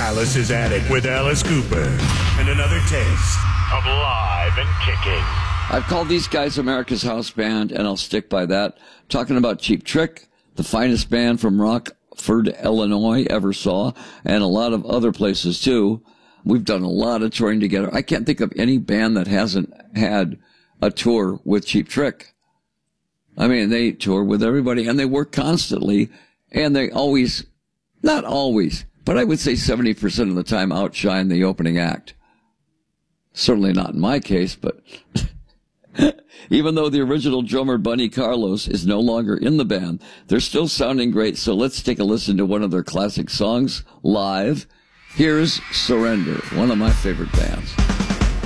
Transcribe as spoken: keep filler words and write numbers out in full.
Alice's Attic with Alice Cooper. And another taste of live and kicking. I've called these guys America's House Band, and I'll stick by that. Talking about Cheap Trick, the finest band from Rockford, Illinois, ever saw, and a lot of other places, too. We've done a lot of touring together. I can't think of any band that hasn't had a tour with Cheap Trick. I mean, they tour with everybody, and they work constantly, and they always, not always, but I would say seventy percent of the time outshine the opening act. Certainly not in my case, but even though the original drummer, Bunny Carlos, is no longer in the band, they're still sounding great, so let's take a listen to one of their classic songs live. Here's Surrender, one of my favorite bands.